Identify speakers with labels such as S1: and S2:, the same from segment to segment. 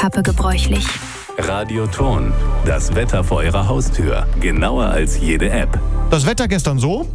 S1: Badekappe gebräuchlich.
S2: Radioton, das Wetter vor Ihrer Haustür. Genauer als jede App.
S3: Das Wetter gestern so?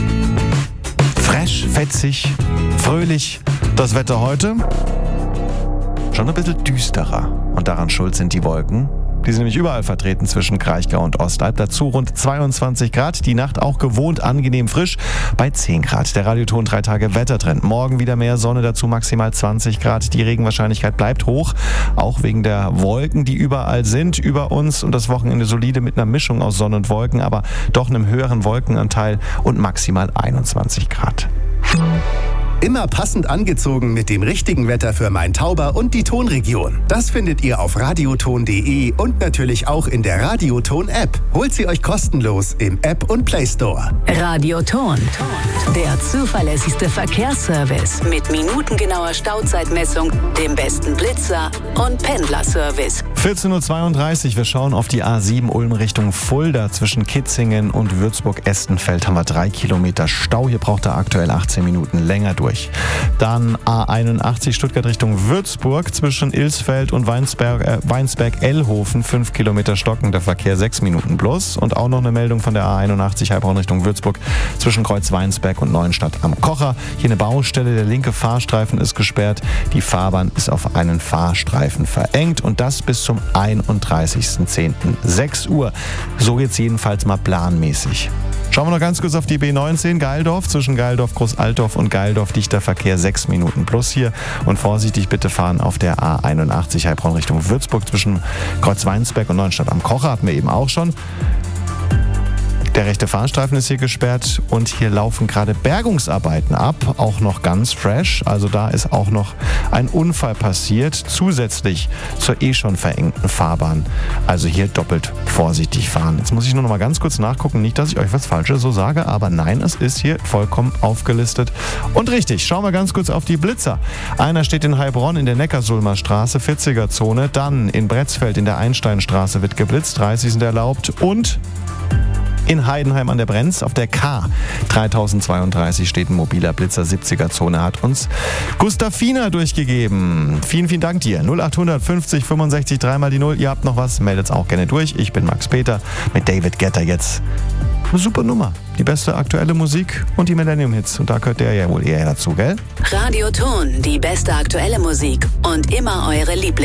S3: Fresh, fetzig, fröhlich. Das Wetter heute? Schon ein bisschen düsterer. Und daran schuld sind die Wolken. Die sind nämlich überall vertreten zwischen Kraichgau und Ostalb. Dazu rund 22 Grad. Die Nacht auch gewohnt angenehm frisch bei 10 Grad. Der Radioton 3 Tage Wettertrend. Morgen wieder mehr Sonne, dazu maximal 20 Grad. Die Regenwahrscheinlichkeit bleibt hoch. Auch wegen der Wolken, die überall sind über uns. Und das Wochenende solide mit einer Mischung aus Sonne und Wolken, aber doch einem höheren Wolkenanteil und maximal 21 Grad.
S4: Immer passend angezogen mit dem richtigen Wetter für Main-Tauber und die Tonregion. Das findet ihr auf radioton.de und natürlich auch in der Radioton-App. Holt sie euch kostenlos im App- und Play-Store.
S5: Radioton, der zuverlässigste Verkehrsservice mit minutengenauer Stauzeitmessung, dem besten Blitzer und Pendlerservice.
S3: 14.32 Uhr, wir schauen auf die A7 Ulm Richtung Fulda. Zwischen Kitzingen und Würzburg-Estenfeld haben wir 3 Kilometer Stau. Hier braucht er aktuell 18 Minuten länger durch. Dann A81 Stuttgart Richtung Würzburg. Zwischen Ilsfeld und Weinsberg-Ellhofen 5 Kilometer stockender Verkehr, 6 Minuten plus. Und auch noch eine Meldung von der A81 Heilbronn Richtung Würzburg zwischen Kreuz Weinsberg und Neuenstadt am Kocher. Hier eine Baustelle, der linke Fahrstreifen ist gesperrt. Die Fahrbahn ist auf einen Fahrstreifen verengt und das bis zum 31.10. 6 Uhr. So geht's jedenfalls mal planmäßig. Schauen wir noch ganz kurz auf die B19 Geildorf. Zwischen Geildorf, Großaltorf und Geildorf dichter Verkehr, 6 Minuten plus hier. Und vorsichtig bitte fahren auf der A81 Heilbronn Richtung Würzburg zwischen Kreuz Weinsberg und Neuenstadt am Kocher. Hatten wir eben auch schon. Der rechte Fahrstreifen ist hier gesperrt und hier laufen gerade Bergungsarbeiten ab, auch noch ganz fresh. Also da ist auch noch ein Unfall passiert, zusätzlich zur schon verengten Fahrbahn. Also hier doppelt vorsichtig fahren. Jetzt muss ich nur noch mal ganz kurz nachgucken, nicht, dass ich euch was Falsches so sage, aber nein, es ist hier vollkommen aufgelistet und richtig. Schauen wir ganz kurz auf die Blitzer. Einer steht in Heilbronn in der Neckarsulmer Straße, 40er-Zone. Dann in Bretzfeld in der Einsteinstraße wird geblitzt, 30 sind erlaubt und in Heidenheim an der Brenz auf der K 3032 steht ein mobiler Blitzer, 70er-Zone, hat uns Gustav Fiener durchgegeben. Vielen, vielen Dank dir. 0800 50 65 3 mal die 0. Ihr habt noch was, meldet es auch gerne durch. Ich bin Max Peter mit David Guetta jetzt. Eine super Nummer. Die beste aktuelle Musik und die Millennium-Hits. Und da gehört der ja wohl eher dazu, gell?
S5: Radioton, die beste aktuelle Musik und immer eure Lieblings.